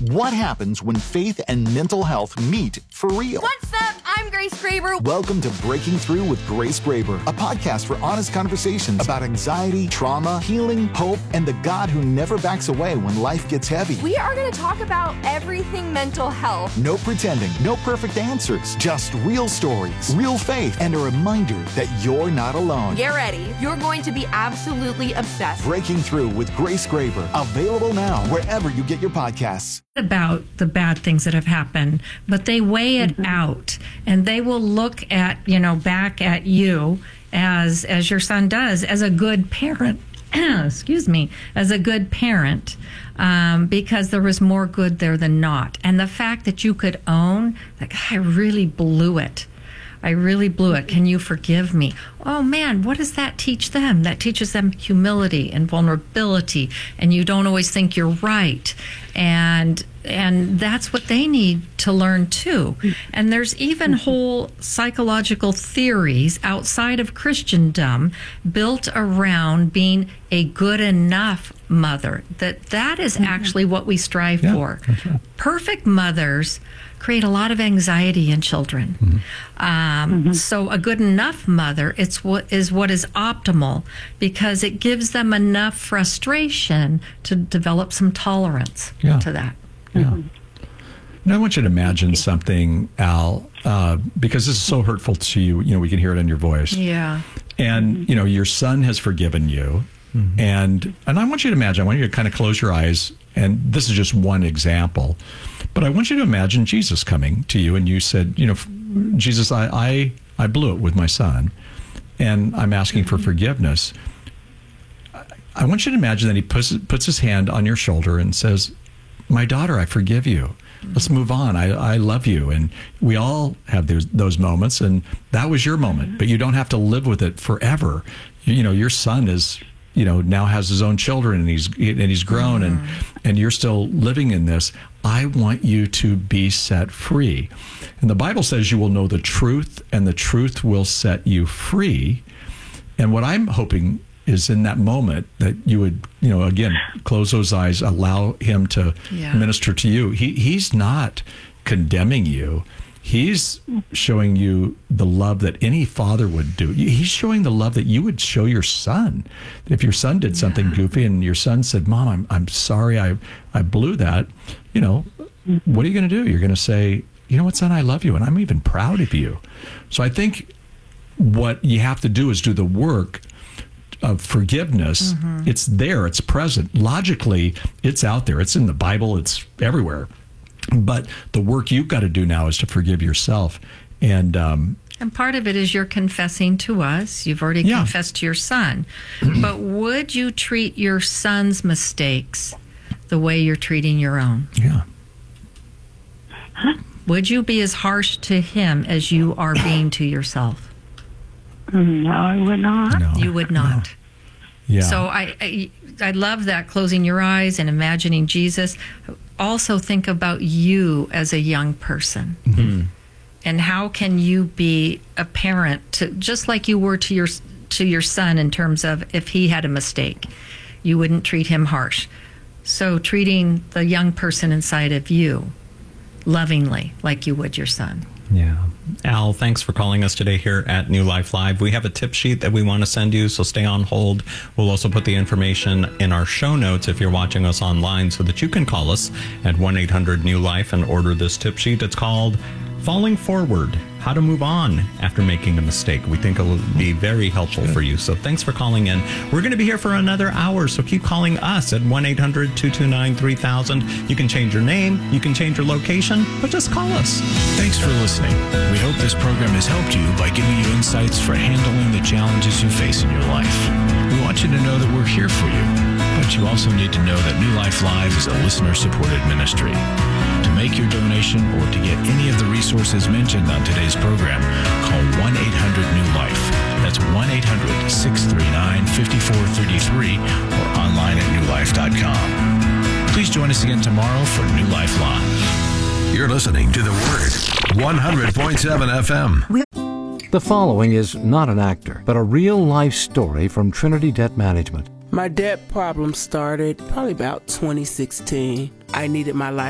What happens when faith and mental health meet for real? What's up? I'm Grace Graber. Welcome to Breaking Through with Grace Graber, a podcast for honest conversations about anxiety, trauma, healing, hope, and the God who never backs away when life gets heavy. We are going to talk about everything mental health. No pretending, no perfect answers, just real stories, real faith, and a reminder that you're not alone. Get ready. You're going to be absolutely obsessed. Breaking Through with Grace Graber, available now wherever you get your podcasts. About the bad things that have happened, but they weigh it out, and they will look at, back at you as your son does, as a good parent. Excuse me, as a good parent, because there was more good there than not. And the fact that you could own, like, I really blew it. Can you forgive me? Oh man, what does that teach them? That teaches them humility and vulnerability, and you don't always think you're right. And that's what they need to learn too. And there's even whole psychological theories outside of Christendom built around being a good enough mother. That is actually what we strive for. That's right. Perfect mothers create a lot of anxiety in children. So a good enough mother, it's what is optimal, because it gives them enough frustration to develop some tolerance to that. Yeah. Now I want you to imagine something, Al, because this is so hurtful to you. We can hear it in your voice. Yeah. And, your son has forgiven you. And I want you to imagine, I want you to kind of close your eyes, and this is just one example, but I want you to imagine Jesus coming to you, and you said, Jesus, I blew it with my son, and I'm asking for forgiveness. I want you to imagine that he puts his hand on your shoulder and says, my daughter, I forgive you. Let's move on. I love you. And we all have those moments, and that was your moment, but you don't have to live with it forever. Your son is, now has his own children, and he's grown, and you're still living in this. I want you to be set free. And the Bible says you will know the truth, and the truth will set you free. And what I'm hoping is in that moment that you would, again, close those eyes, allow him to minister to you. He's not condemning you. He's showing you the love that any father would do. He's showing the love that you would show your son. If your son did something goofy and your son said, Mom, I'm sorry, I blew that, what are you going to do? You're going to say, you know what, son, I love you, and I'm even proud of you. So I think what you have to do is do the work of forgiveness. It's there, it's present. Logically, it's out there. It's in the Bible, it's everywhere. But the work you've got to do now is to forgive yourself. And part of it is you're confessing to us. You've already confessed to your son. But would you treat your son's mistakes the way you're treating your own? Yeah. Would you be as harsh to him as you are being to yourself? No, I would not. No, you would not. No. Yeah. So I love that, closing your eyes and imagining Jesus. Also think about you as a young person. And how can you be a parent to, just like you were to your son, in terms of if he had a mistake, you wouldn't treat him harsh. So treating the young person inside of you lovingly like you would your son. Yeah. Al, thanks for calling us today here at New Life Live. We have a tip sheet that we want to send you, so stay on hold. We'll also put the information in our show notes if you're watching us online, so that you can call us at 1-800-NEW-LIFE and order this tip sheet. It's called Falling Forward, How to Move On After Making a Mistake. We think it will be very helpful for you. So thanks for calling in. We're going to be here for another hour, so keep calling us at 1-800-229-3000. You can change your name, you can change your location, but just call us. Thanks for listening. We hope this program has helped you by giving you insights for handling the challenges you face in your life. We want you to know that we're here for you, but you also need to know that New Life Live is a listener-supported ministry. To make your donation or to get any of the resources mentioned on today's program, call 1-800-NEW-LIFE. That's 1-800-639-5433 or online at newlife.com. Please join us again tomorrow for New Life Live. You're listening to The Word, 100.7 FM. The following is not an actor, but a real-life story from Trinity Debt Management. My debt problem started probably about 2016. I needed my life